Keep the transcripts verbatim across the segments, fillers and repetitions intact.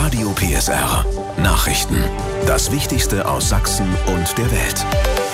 Radio P S R Nachrichten. Das Wichtigste aus Sachsen und der Welt.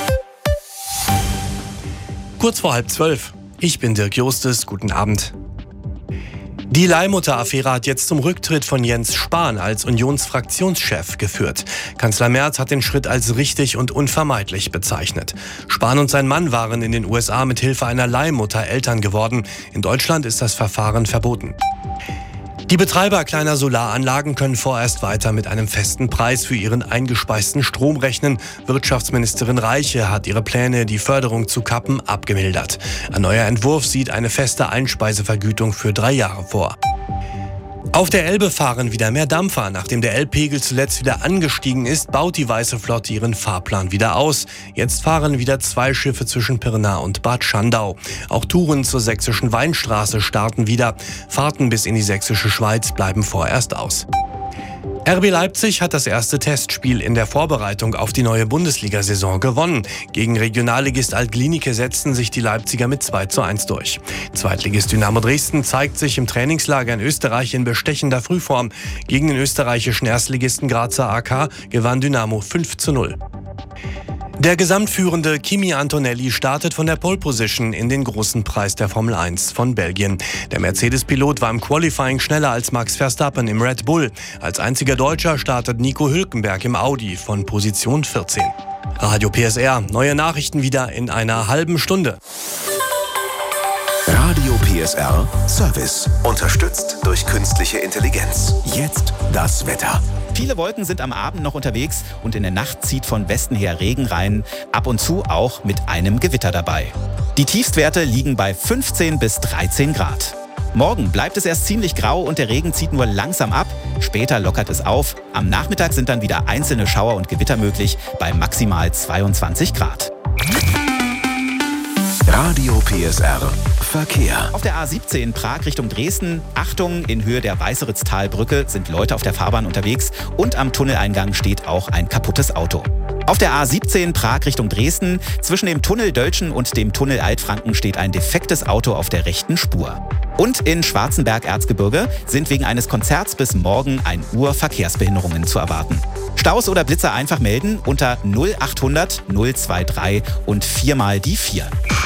Kurz vor halb zwölf. Ich bin Dirk Jostes. Guten Abend. Die Leihmutter-Affäre hat jetzt zum Rücktritt von Jens Spahn als Unionsfraktionschef geführt. Kanzler Merz hat den Schritt als richtig und unvermeidlich bezeichnet. Spahn und sein Mann waren in den U S A mit Hilfe einer Leihmutter Eltern geworden. In Deutschland ist das Verfahren verboten. Die Betreiber kleiner Solaranlagen können vorerst weiter mit einem festen Preis für ihren eingespeisten Strom rechnen. Wirtschaftsministerin Reiche hat ihre Pläne, die Förderung zu kappen, abgemildert. Ein neuer Entwurf sieht eine feste Einspeisevergütung für drei Jahre vor. Auf der Elbe fahren wieder mehr Dampfer. Nachdem der Elbpegel zuletzt wieder angestiegen ist, baut die Weiße Flotte ihren Fahrplan wieder aus. Jetzt fahren wieder zwei Schiffe zwischen Pirna und Bad Schandau. Auch Touren zur sächsischen Weinstraße starten wieder. Fahrten bis in die sächsische Schweiz bleiben vorerst aus. R B Leipzig hat das erste Testspiel in der Vorbereitung auf die neue Bundesliga-Saison gewonnen. Gegen Regionalligist Alt-Glienicke setzten sich die Leipziger mit zwei zu eins durch. Zweitligist Dynamo Dresden zeigt sich im Trainingslager in Österreich in bestechender Frühform. Gegen den österreichischen Erstligisten Grazer A K gewann Dynamo fünf zu null. Der gesamtführende Kimi Antonelli startet von der Pole Position in den großen Preis der Formel eins von Belgien. Der Mercedes-Pilot war im Qualifying schneller als Max Verstappen im Red Bull. Als einziger Deutscher startet Nico Hülkenberg im Audi von Position vierzehn. Radio P S R, neue Nachrichten wieder in einer halben Stunde. Radio P S R Service. Unterstützt durch künstliche Intelligenz. Jetzt das Wetter. Viele Wolken sind am Abend noch unterwegs und in der Nacht zieht von Westen her Regen rein, ab und zu auch mit einem Gewitter dabei. Die Tiefstwerte liegen bei fünfzehn bis dreizehn Grad. Morgen bleibt es erst ziemlich grau und der Regen zieht nur langsam ab. Später lockert es auf. Am Nachmittag sind dann wieder einzelne Schauer und Gewitter möglich bei maximal zweiundzwanzig Grad. Radio P S R Verkehr. Auf der A siebzehn Prag Richtung Dresden. Achtung, in Höhe der Weißeritztalbrücke sind Leute auf der Fahrbahn unterwegs und am Tunneleingang steht auch ein kaputtes Auto. Auf der A siebzehn Prag Richtung Dresden. Zwischen dem Tunnel Dölzschen und dem Tunnel Altfranken steht ein defektes Auto auf der rechten Spur. Und in Schwarzenberg-Erzgebirge sind wegen eines Konzerts bis morgen ein Uhr Verkehrsbehinderungen zu erwarten. Staus oder Blitzer einfach melden unter null achthundert null drei drei und viermal die vier.